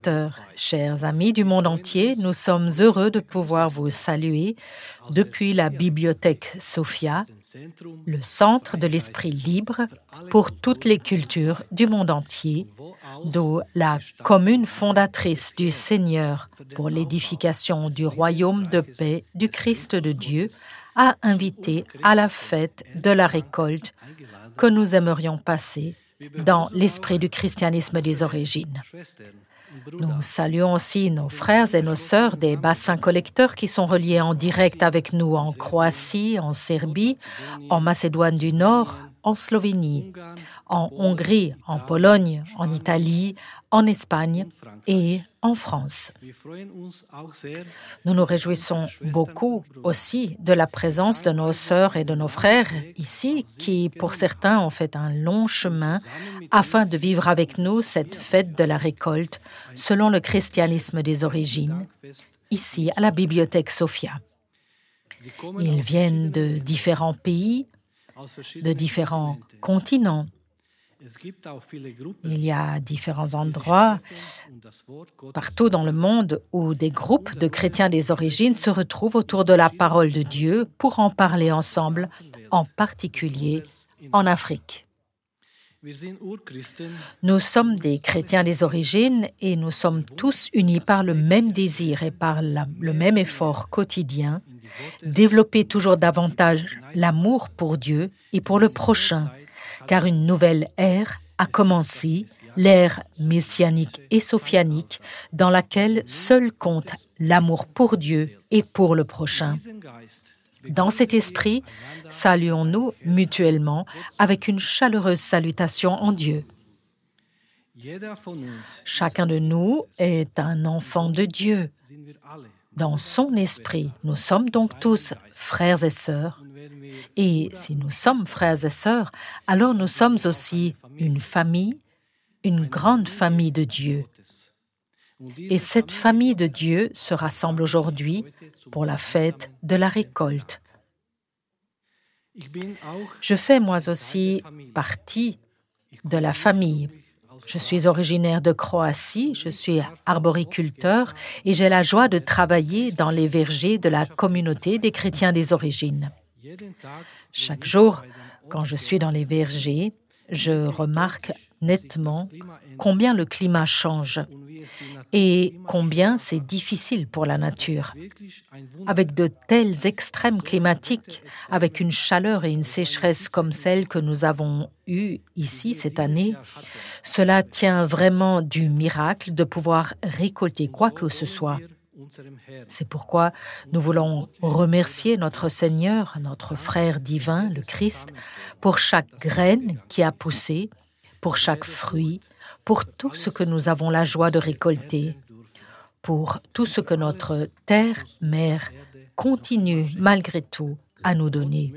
Chers amis du monde entier, nous sommes heureux de pouvoir vous saluer depuis la bibliothèque Sophia, le centre de l'esprit libre pour toutes les cultures du monde entier, d'où la commune fondatrice du Seigneur pour l'édification du royaume de paix du Christ de Dieu a invité à la fête de la récolte que nous aimerions passer dans l'esprit du christianisme des origines. Nous saluons aussi nos frères et nos sœurs des bassins collecteurs qui sont reliés en direct avec nous en Croatie, en Serbie, en Macédoine du Nord, en Slovénie, en Hongrie, en Pologne, en Italie, en Espagne et en France. Nous nous réjouissons beaucoup aussi de la présence de nos sœurs et de nos frères ici qui, pour certains, ont fait un long chemin afin de vivre avec nous cette fête de la récolte selon le christianisme des origines, ici à la bibliothèque Sophia. Ils viennent de différents pays, de différents continents. Il y a différents endroits partout dans le monde où des groupes de chrétiens des origines se retrouvent autour de la parole de Dieu pour en parler ensemble, en particulier en Afrique. Nous sommes des chrétiens des origines et nous sommes tous unis par le même désir et par le même effort quotidien, développer toujours davantage l'amour pour Dieu et pour le prochain, car une nouvelle ère a commencé, l'ère messianique et sophianique, dans laquelle seul compte l'amour pour Dieu et pour le prochain. Dans cet esprit, saluons-nous mutuellement avec une chaleureuse salutation en Dieu. Chacun de nous est un enfant de Dieu. Dans son esprit, nous sommes donc tous frères et sœurs. Et si nous sommes frères et sœurs, alors nous sommes aussi une famille, une grande famille de Dieu. Et cette famille de Dieu se rassemble aujourd'hui pour la fête de la récolte. Je fais moi aussi partie de la famille. Je suis originaire de Croatie, je suis arboriculteur et j'ai la joie de travailler dans les vergers de la communauté des chrétiens des origines. Chaque jour, quand je suis dans les vergers, je remarque nettement combien le climat change et combien c'est difficile pour la nature. Avec de tels extrêmes climatiques, avec une chaleur et une sécheresse comme celle que nous avons eues ici cette année, cela tient vraiment du miracle de pouvoir récolter quoi que ce soit. C'est pourquoi nous voulons remercier notre Seigneur, notre frère divin, le Christ, pour chaque graine qui a poussé, pour chaque fruit, pour tout ce que nous avons la joie de récolter, pour tout ce que notre terre-mère continue malgré tout à nous donner.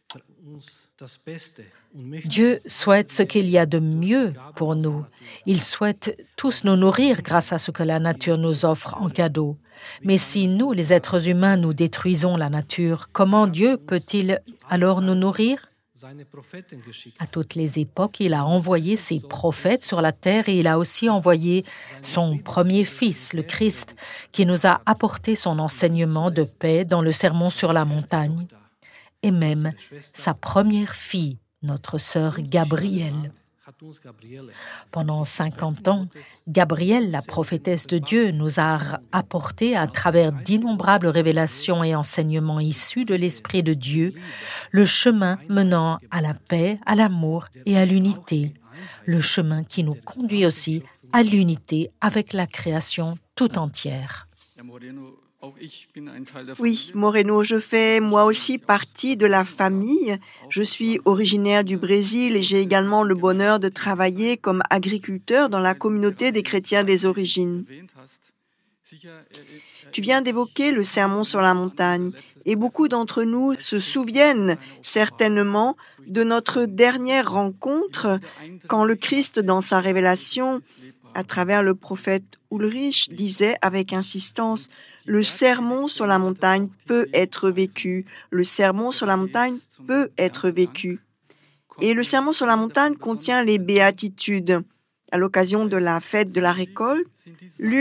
Dieu souhaite ce qu'il y a de mieux pour nous. Il souhaite tous nous nourrir grâce à ce que la nature nous offre en cadeau. Mais si nous, les êtres humains, nous détruisons la nature, comment Dieu peut-il alors nous nourrir? À toutes les époques, il a envoyé ses prophètes sur la terre et il a aussi envoyé son premier fils, le Christ, qui nous a apporté son enseignement de paix dans le sermon sur la montagne, et même sa première fille, notre sœur Gabrielle. Pendant 50 ans, Gabrielle, la prophétesse de Dieu, nous a apporté à travers d'innombrables révélations et enseignements issus de l'Esprit de Dieu, le chemin menant à la paix, à l'amour et à l'unité, le chemin qui nous conduit aussi à l'unité avec la création tout entière. Oui, Moreno, je fais moi aussi partie de la famille. Je suis originaire du Brésil et j'ai également le bonheur de travailler comme agriculteur dans la communauté des chrétiens des origines. Tu viens d'évoquer le sermon sur la montagne et beaucoup d'entre nous se souviennent certainement de notre dernière rencontre quand le Christ, dans sa révélation, à travers le prophète Ulrich, disait avec insistance « Le sermon sur la montagne peut être vécu. Le sermon sur la montagne peut être vécu. » Et le sermon sur la montagne contient les béatitudes. à l'occasion de la fête de la récolte.